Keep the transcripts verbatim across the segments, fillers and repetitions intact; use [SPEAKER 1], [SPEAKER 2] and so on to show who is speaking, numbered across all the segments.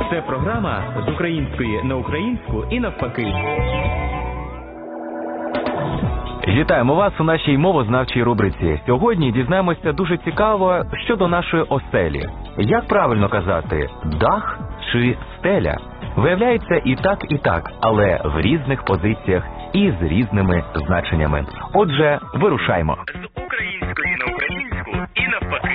[SPEAKER 1] Це програма з української на українську і навпаки.
[SPEAKER 2] Вітаємо вас у нашій мовознавчій рубриці. Сьогодні дізнаємося дуже цікаво щодо нашої оселі. Як правильно казати, дах чи стеля? Виявляється і так, і так, але в різних позиціях і з різними значеннями. Отже, вирушаймо.
[SPEAKER 1] З української на українську і навпаки.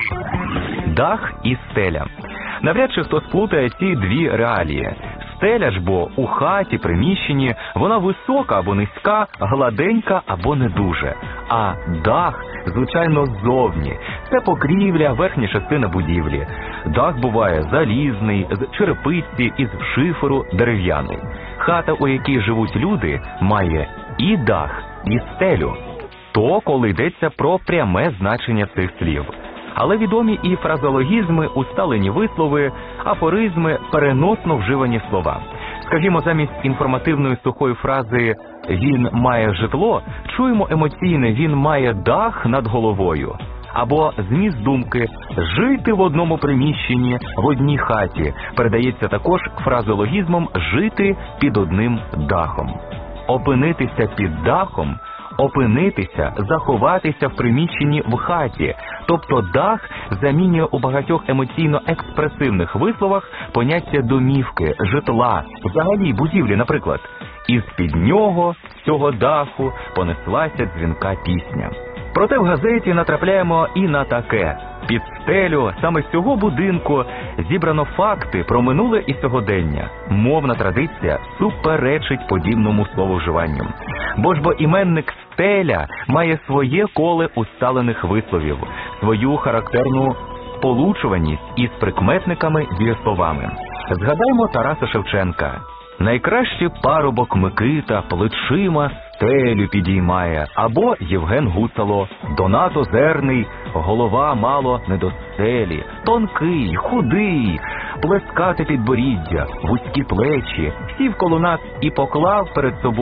[SPEAKER 2] Дах і стеля. Навряд чи хто сплутає ці дві реалії. Стеля ж бо у хаті, приміщенні, вона висока або низька, гладенька або не дуже. А дах, звичайно, ззовні. Це покрівля, верхня частина будівлі. Дах буває залізний, з черепиці, із шиферу, дерев'яний. Хата, у якій живуть люди, має і дах, і стелю. То, коли йдеться про пряме значення цих слів. Але відомі і фразеологізми, усталені вислови, афоризми, переносно вживані слова. Скажімо, замість інформативної сухої фрази «він має житло» чуємо емоційне «він має дах над головою». Або зміст думки «жити в одному приміщенні, в одній хаті» передається також фразеологізмом «жити під одним дахом». Опинитися під дахом – опинитися, заховатися в приміщенні в хаті. Тобто дах замінює у багатьох емоційно-експресивних висловах поняття домівки, житла, взагалі будівлі, наприклад. Із-під нього, з цього даху, понеслася дзвінка пісня. Проте в газеті натрапляємо і на таке. Під стелю саме з цього будинку зібрано факти про минуле і сьогодення. Мовна традиція суперечить подібному слововживанню. Бо ж бо іменник стеля має своє коле усталених висловів, свою характерну сполучуваність із прикметниками дієсловами. Згадаймо Тараса Шевченка. Найкраще парубок Микита плечима стелю підіймає. Або Євген Гуцало. Донат озерний, голова мало не до стелі. Тонкий, худий, плескати підборіддя, вузькі плечі. Сів коло нас і поклав перед собою